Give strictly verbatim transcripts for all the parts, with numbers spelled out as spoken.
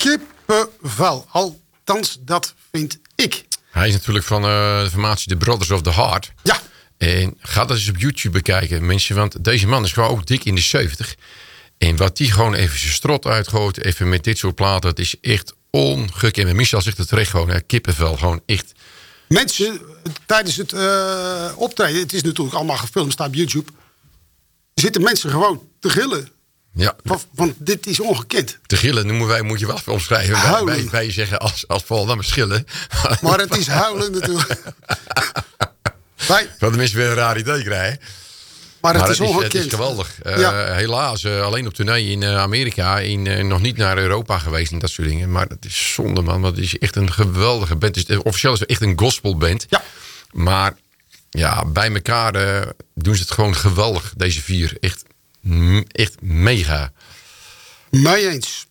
Kippenvel. Althans, dat vind ik. Hij is natuurlijk van uh, de formatie The Brothers of the Heart. Ja. En ga dat eens op YouTube bekijken, mensen. Want deze man is gewoon ook dik in de zeventig. En wat die gewoon even zijn strot uitgooit, even met dit soort platen, het is echt ongekend. En Michel zegt het terecht gewoon, hè, kippenvel, gewoon echt. Mensen, tijdens het uh, optreden, het is natuurlijk allemaal gefilmd, staat op YouTube, zitten mensen gewoon te gillen. Ja. Want, want dit is ongekend. Te gillen noemen wij, moet je wel even omschrijven. Wij, wij, wij zeggen als, als Paul dan maar schillen. Maar het is huilen natuurlijk. wij, Wat de mensen weer een raar idee krijgen. Maar het, maar is, het, is, ongekend. het is geweldig. Uh, ja. Helaas, uh, alleen op tournee in uh, Amerika. In, uh, nog niet naar Europa geweest en dat soort dingen. Maar het is zonde, man. Want het is echt een geweldige band. Het is, officieel is het echt een gospelband. Ja. Maar ja, bij elkaar uh, doen ze het gewoon geweldig. Deze vier. Echt, echt mega. Mee eens.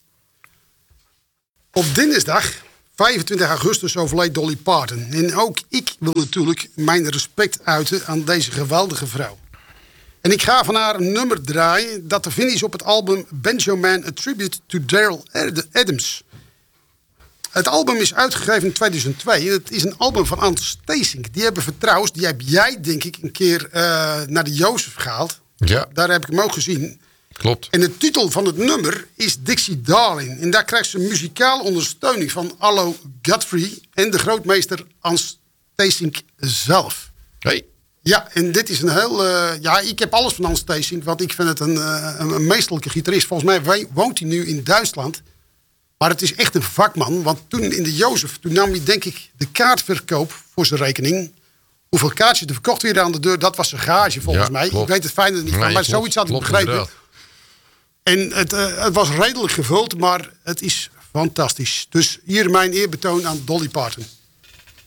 Op dinsdag, vijfentwintig augustus, overleed Dolly Parton. En ook ik wil natuurlijk mijn respect uiten aan deze geweldige vrouw. En ik ga van haar een nummer draaien dat te vinden is op het album Banjo Man, A Tribute to Daryl Adams. Het album is uitgegeven in tweeduizend twee. Het is een album van Ant Stasink. Die hebben vertrouwens, die heb jij denk ik een keer uh, naar de Jozef gehaald. Ja. Daar heb ik hem ook gezien. Klopt. En de titel van het nummer is Dixie Darling. En daar krijgt ze muzikale ondersteuning van Arlo Guthrie en de grootmeester Ant Stasink zelf. Hey. Ja, en dit is een heel... Uh, ja, ik heb alles van Ant Stasink, want ik vind het een, uh, een meesterlijke gitarist. Volgens mij woont hij nu in Duitsland. Maar het is echt een vakman, want toen in de Jozef, toen nam hij denk ik de kaartverkoop voor zijn rekening. Hoeveel kaartjes er verkocht werden aan de deur, dat was zijn gage volgens ja, mij. Klopt. Ik weet het fijner niet van, nee, maar klopt, zoiets had ik klopt, begrepen. Inderdaad. En het, uh, het was redelijk gevuld, maar het is fantastisch. Dus hier mijn eerbetoon aan Dolly Parton.